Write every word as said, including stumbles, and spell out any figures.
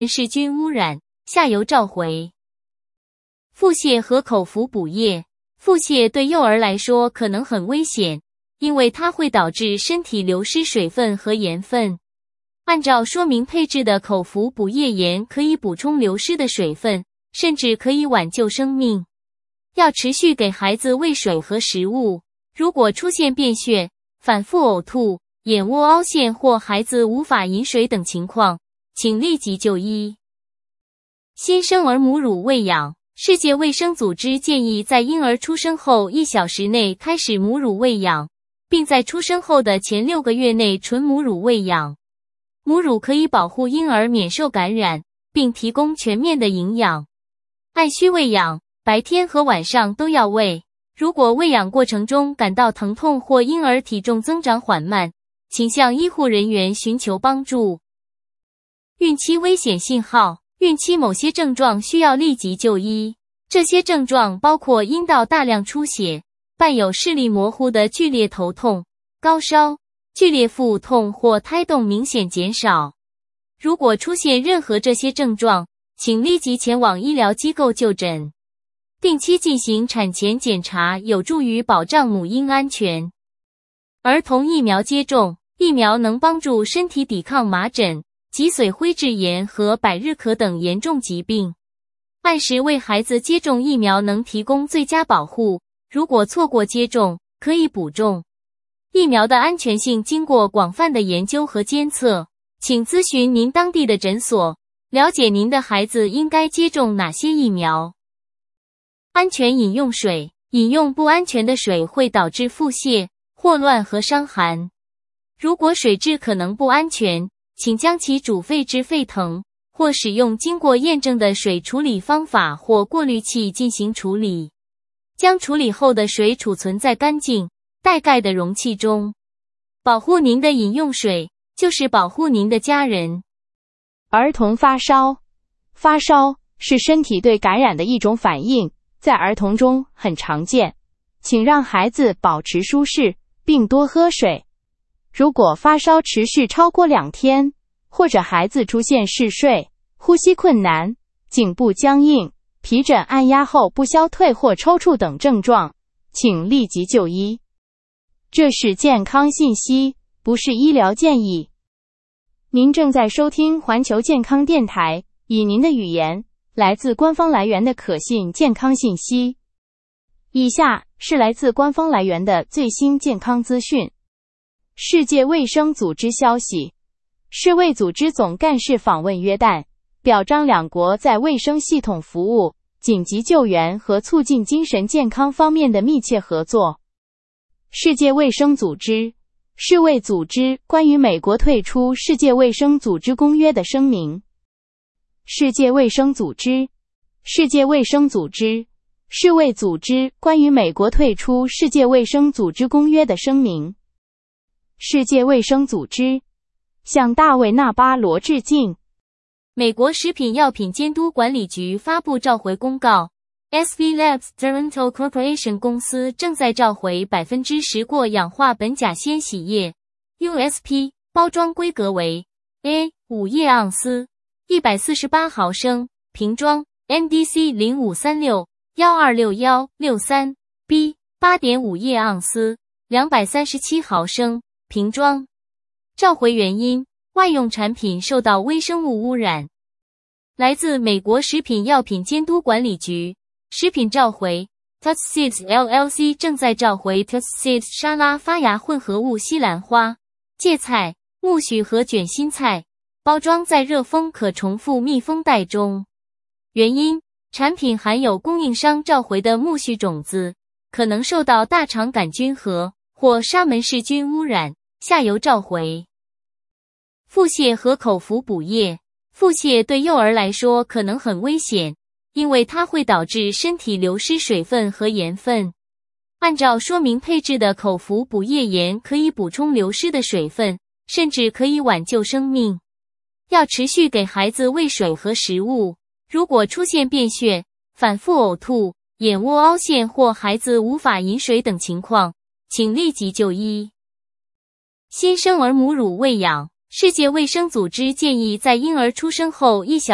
噬菌污染，下游召回。腹泻和口服补液。腹泻对幼儿来说可能很危险，因为它会导致身体流失水分和盐分。按照说明配置的口服补液盐可以补充流失的水分，甚至可以挽救生命。要持续给孩子喂水和食物。如果出现便血、反复呕吐、眼窝凹陷或孩子无法饮水等情况，请立即就医。新生儿母乳喂养。世界卫生组织建议在婴儿出生后一小时内开始母乳喂养，并在出生后的前六个月内纯母乳喂养。母乳可以保护婴儿免受感染，并提供全面的营养。按需喂养，白天和晚上都要喂。如果喂养过程中感到疼痛或婴儿体重增长缓慢，请向医护人员寻求帮助。孕期危险信号。孕期某些症状需要立即就医，这些症状包括阴道大量出血，伴有视力模糊的剧烈头痛、高烧、剧烈腹痛或胎动明显减少。如果出现任何这些症状，请立即前往医疗机构就诊。定期进行产前检查有助于保障母婴安全。儿童疫苗接种。疫苗能帮助身体抵抗麻疹、脊髓灰质炎和百日咳等严重疾病。按时为孩子接种疫苗能提供最佳保护，如果错过接种，可以补种。疫苗的安全性经过广泛的研究和监测，请咨询您当地的诊所，了解您的孩子应该接种哪些疫苗。安全饮用水。饮用不安全的水会导致腹泻、霍乱和伤寒。如果水质可能不安全，请将其煮沸至沸腾，或使用经过验证的水处理方法或过滤器进行处理。将处理后的水储存在干净、带盖的容器中。保护您的饮用水，就是保护您的家人。 儿童发烧。发烧是身体对感染的一种反应，在儿童中很常见。请让孩子保持舒适，并多喝水。如果发烧持续超过两天，或者孩子出现嗜睡、呼吸困难、颈部僵硬、皮疹按压后不消退或抽搐等症状，请立即就医。这是健康信息，不是医疗建议。您正在收听环球健康电台，以您的语言，来自官方来源的可信健康信息。以下是来自官方来源的最新健康资讯。世界卫生组织消息，世卫组织总干事访问约旦，表彰两国在卫生系统服务、紧急救援和促进精神健康方面的密切合作。世界卫生组织，世卫组织关于美国退出世界卫生组织公约的声明。世界卫生组织，世界卫生组织，世卫组织关于美国退出世界卫生组织公约的声明。世界卫生组织向大卫·纳巴罗致敬。 美国食品药品监督管理局发布召回公告 ，S V Labs Toronto Corporation 公司正在召回 百分之十 过氧化苯甲酰洗液 U S P， 包装规格为 A 五 液盎司，一百四十八毫升，瓶装 N D C 零五三六一二六一六三 B 八点五 液盎司，两百三十七毫升，瓶装。召回原因：外用产品受到微生物污染。来自美国食品药品监督管理局，食品召回 Tuts Seeds L L C 正在召回 Tuts Seeds 沙拉发芽混合物西兰花、芥菜、苜蓿和卷心菜，包装在热封可重复密封袋中。原因：产品含有供应商召回的苜蓿种子，可能受到大肠杆菌和或沙门氏菌污染，下游召回。腹泻和口服补液。腹泻对幼儿来说可能很危险，因为它会导致身体流失水分和盐分。按照说明配置的口服补液盐可以补充流失的水分，甚至可以挽救生命。要持续给孩子喂水和食物。如果出现便血、反复呕吐、眼窝凹陷或孩子无法饮水等情况，请立即就医。新生儿母乳喂养。世界卫生组织建议在婴儿出生后一小